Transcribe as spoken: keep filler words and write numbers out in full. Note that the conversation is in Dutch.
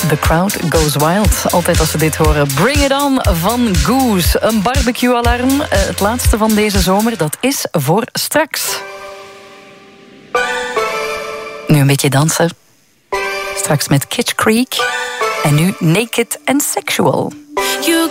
The crowd goes wild. Altijd als we dit horen. Bring it on van Goose. Een barbecue-alarm. Uh, het laatste van deze zomer, dat is voor straks. Nu een beetje dansen. Straks met Kitsch Creek. En nu Naked and Sexual. You